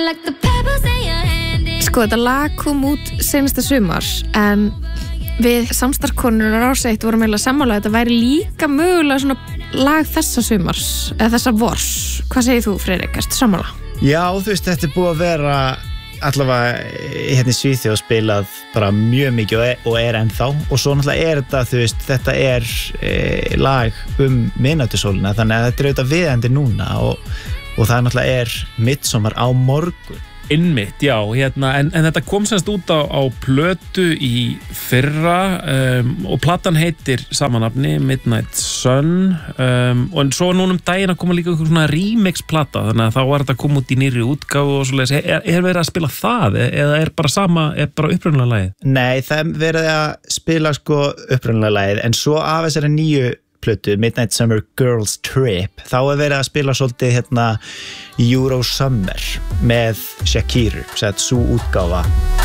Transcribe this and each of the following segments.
Sko, þetta lag kom út seinasta sumar en við samstarfskonur á Rás 1 vorum eiginlega sammála að þetta væri líka mögulega svona lag þessa sumars eða þessa vors. Hvað segir þú, Friðrik? Ertu sammála? Já, þú veist, þetta búið að vera allavega hérna í Svíþjóð spilað bara mjög mikið og ennþá og svo náttúrulega þetta, þú veist, þetta lag miðnætursólina þannig að þetta auðvitað viðendi núna og það náttúrulega midsommar á morgun. Einmitt, já, hérna, en þetta kom semst út á plötu í fyrra og platan heitir sama nafni, Midnight Sun og svo núna daginn að koma líka eitthvað svona remix plata þannig að þá var þetta að koma út í nýrri útgáfu og svoleiðis, er verið að spila það eða er bara upprunalega lagið? Nei, það verið að spila sko upprunalega lagið en svo af þessari nýju plötu, Midnight Summer Girls Trip þá verið að spila svolítið hérna Euro Summer með Shakira, svo útgáfa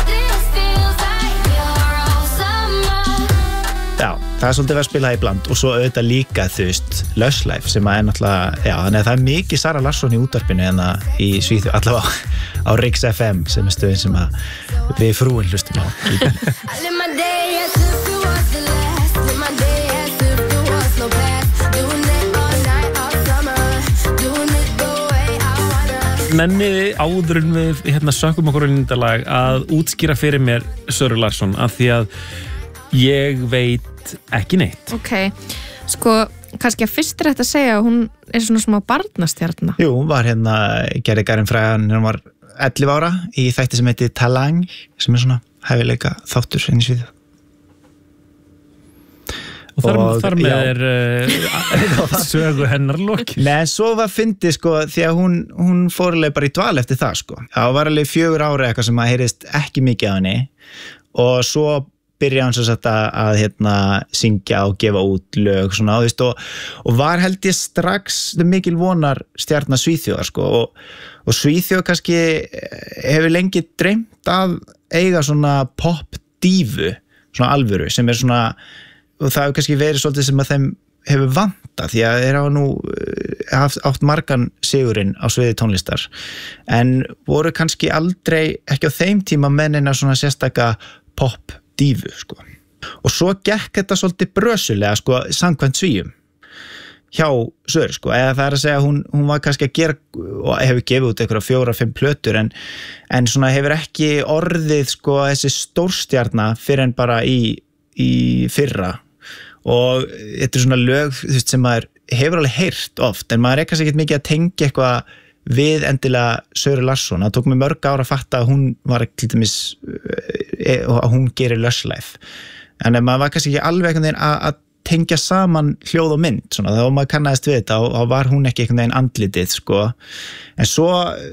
já, það svolítið verið að spila í bland og svo auðvitað líka, þú veist, Lush Life sem að náttúrulega, já, þannig að það mikið Sara Larsson í útvarpinu hérna í Svíþjóð allavega á Rix FM sem stöðin sem að við frúin hlustum á Nenniði áður en við hérna sökkum okkur inn í þetta lag að útskýra fyrir mér Söru Larsson af því að ég veit ekki neitt. Ok, sko kannski að fyrst þetta að segja að hún svona smá barnastjarna. Jú, hún var hérna, gerði Garin frægan hún var 11 ára í þætti sem heitir Talang sem svona hæfileika þáttur inn í Svíþjóð. Og þar með sögu hennar lokið. Nei, svo var fyndið sko því að hún fór alveg bara í dval eftir það sko. Það var alveg 4 ára eitthvað sem að heyrist ekki mikið af henni og svo byrjaði hann svo satt að hérna syngja og gefa út lög svona og var held ég strax mikil vonar stjarna Svíþjóðar sko og Svíþjóð kannski hefur lengi dreymt að eiga svona pop dífu svona alvöru sem svona og það hefur kannski verið svolítið sem að þeim hefur vantað því að þeir hafa nú átt margan sigurinn á sviði tónlistar en voru kannski aldrei ekki á þeim tíma mennina svona sérstaka pop dífu sko og svo gekk þetta svolítið brösulega sko samkvæmt Svíum hjá Söru sko eða það að segja hún var kannski að gera og hefur gefið út einhverja 4-5 plötur en svona hefur ekki orðið sko þessi stórstjarna fyrir en bara í fyrra og þetta svona lög þú veist, sem maður hefur alveg heyrt oft en maður kannski ekki mikið að tengja eitthvað við endilega Söru Larsson það tók mig mörg ára að fatta að hún var til dæmis að hún gerir Lush Life en maður var kannski ekki alveg einhvern veginn að tengja saman hljóð og mynd svona, þá maður kannaðist við þetta og var hún ekki einhvern veginn andlitið sko en svo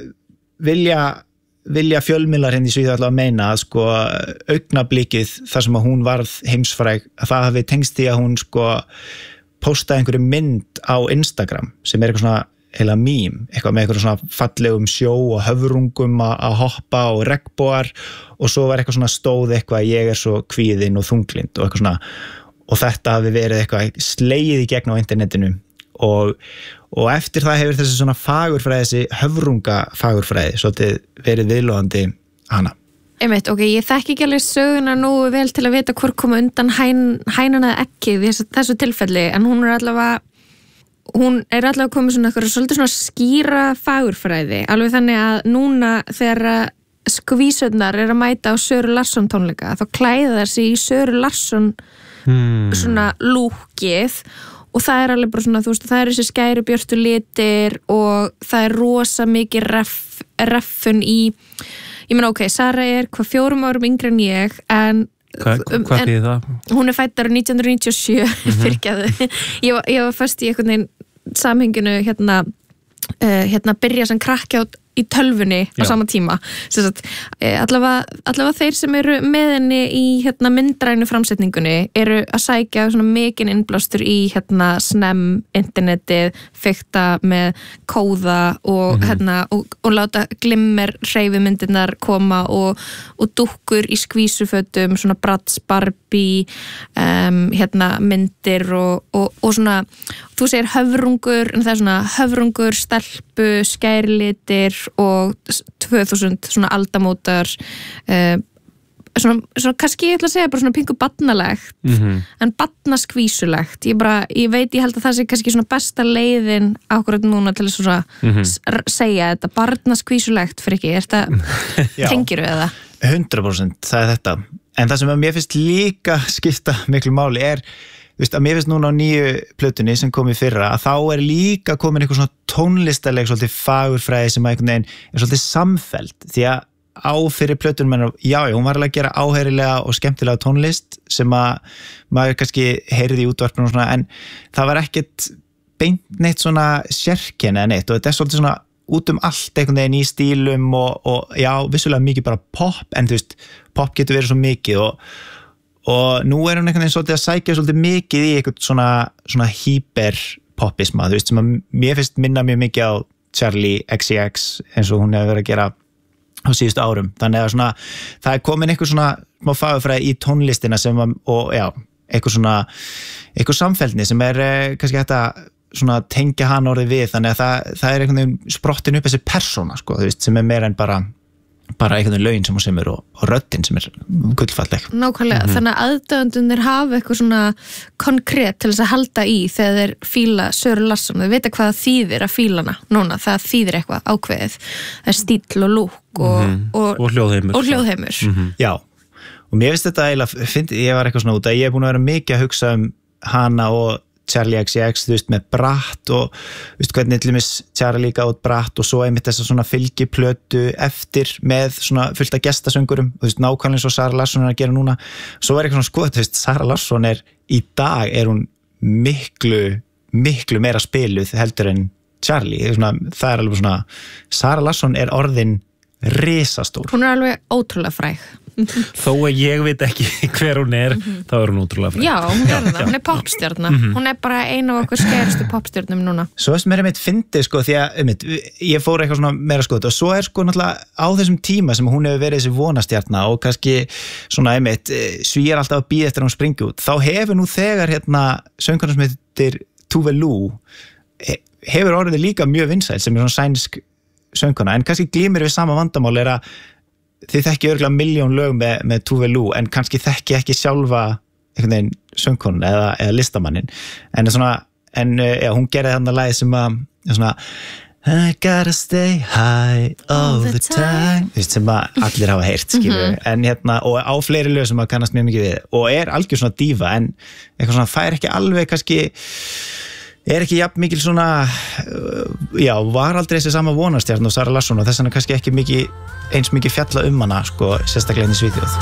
vilja fjölmiðlar henni í Svíþjóð alltaf að meina að sko augnablikið þar sem að hún varð heimsfræg að það hafi tengst því að hún sko postaði einhverju mynd á Instagram sem eitthvað svona heila mím, eitthvað með eitthvað svona fallegum sjó og höfrungum að hoppa og regnbogar og svo var eitthvað svona stóð eitthvað ég svo kvíðin og þunglind og eitthvað svona og þetta hafi verið eitthvað slegið í gegn á internetinu og eftir það hefur þessi svona fagurfræði, þessi höfrungafagurfræði svolítið verið viðlóðandi hana. Einmitt, ok, ég þekki ekki alveg söguna nú vel til að vita hvort koma undan hænan eða ekki við þessu tilfelli, en hún er allavega komið svona eitthvað svolítið svona skýra fagurfræði, alveg þannig að núna þegar skvísurnar að mæta á Söru Larsson tónleika, þá klæða þær sig í Söru Larsson svona lúkið og það er alveg bara svona, þú veist, það er þessi skæru björtu litir og það er rosa mikið reffun í, ég meina ok, Sara er hvað 4 árum yngri en ég, en hvað þýðir það? Hún er fædd árið 1997, fyrirgefðu. Ég var fyrst í einhvern veginn samhenginu hérna byrja sem krakki í tölvunni á sama tíma. Allavega þeir sem eru með henni í myndrænu framsetningunni eru að sækja svona mikinn innblástur í snem, internetið, fikta með kóða og og láta glimmer hreyfimyndirnar koma og dúkkur í skvísufötum, svona Bratz, Barbie, myndir og svona, þú segir höfrungur, en það er svona höfrungur, stelpu, skærlitir og 2000 svona aldamótar svona kannski ég ætla að segja bara svona pingu barnalegt en barnaskvísulegt ég held að það sé kannski svona besta leiðin akkurat núna til þess að segja þetta barnaskvísulegt fyrir ekki, tengiru eða? 100% það er þetta en það sem að mér finnst líka skipta miklu máli er að mér finnst núna á nýju plötunni sem kom í fyrra að þá er líka komin eitthvað svona tónlistaleg svolítið fagurfræði sem einhvern veginn er svolítið samfellt því að á fyrir plötunum hennar, hún var alveg að gera áheyrilega og skemmtilega tónlist sem að maður kannski heyrði í útvarpinu og svona en það var ekkert beint neitt svona sérkenni eða neitt og þetta er svolítið svona út allt einhvern veginn í stílum og vissulega mikið bara pop en þú veist, pop getur verið svo mikið og nú er hún einhvern veginn svolítið að sækja svolítið mikið í eitthvað svona hyperpopisma, þú veist, sem að mér finnst minna mjög mikið á Charli XCX eins og hún hefur verið að gera á síðustu árum, þannig að svona það er komin eitthvað svona smá fagurfræði í tónlistina sem eitthvað samfeldni sem er kannski hægt að svona tengja hann orðið við, þannig að það er einhvern veginn sprottin upp þessi persóna, sko, þú veist, sem er meira en bara einhvern veginn lögin sem hún semur og röddin sem er gullfalleg. Nákvæmlega, þannig að aðdáendurnir hafa eitthvað svona konkrét til þess að halda í þegar þeir fíla Söru Larsson, þau vita hvað þýðir að fíla hana núna, það þýðir eitthvað ákveðið, það er stíll og lúk og hljóðheimur. Já, og mér finnst þetta eiginlega, ég var eitthvað svona út að ég er búin að vera mikið að hugsa hana og Charli XCX, þú veist, með Bratt og þú veist, hvernig til dæmis Charli líka út Bratt og svo einmitt þess að svona fylgiplötu eftir með svona fullt af gestasöngurum, þú veist, nákvæmlega eins og Sara Larsson er að gera núna, svo er eitthvað svona sko, þú veist, Sara Larsson í dag er hún miklu meira spiluð heldur en Charli, það er alveg svona Sara Larsson er orðin risastór. Hún er alveg ótrúlega fræg. Þó að ég veit ekki hver hún er, þá er hún ótrúlega fræg. Já, hún er það, hún er popstjarna. Hún er bara einu af okkur skærustu popstjarnum núna. Svo veist mér fyndið sko, því að ég fór eitthvað svona meira sko, og svo er sko náttúrulega á þessum tíma sem hún hefur verið þessi vonastjarna og kannski svona svíjar alltaf að bíða eftir að hún springi út, þá hefur nú þegar söngkona sem heitir Tove Lo hefur orðið líka mjög vinsæl sem er svona sænsk söngkona, en kannski glímir við sama vandamál er að þið þekki örgulega milljón lög með Tove Lo en kannski þekki ekki sjálfa einhvern veginn söngkonu eða listamannin en hún gerði þarna lagi sem að svona I gotta stay high all the time sem að allir hafa heyrt en og á fleiri lög sem að kannast mjög mikið við og er algjör svona dífa en eitthvað svona fær ekki alveg kannski er ekki jafn mikil svona var aldrei þessi sama vonastjarn og Sara Larsson og þess vegna kannski ekki eins mikið fjalla hana sko, sérstaklega í Svíþjóð.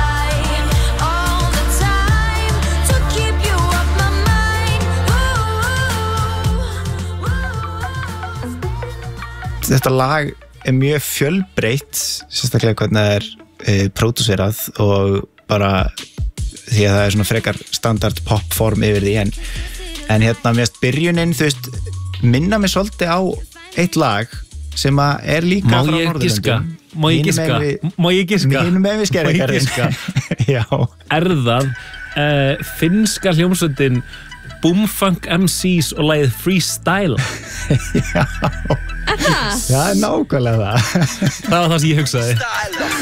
Þetta lag er mjög fjölbreytt, sérstaklega hvernig það er pródúserað og bara því að það er svona frekar standard popform yfir því en mér finnst byrjunin, þú veist, minna mig svolítið á eitt lag sem að er líka frá Norðurlöndum. Má ég giska? Mínum með við skerðingarinn. Já. Er það finnska hljómsveitin Boomfunk MCs og lagið Freestyle? Já. Það er nákvæmlega það. Það var það sem ég hugsaði.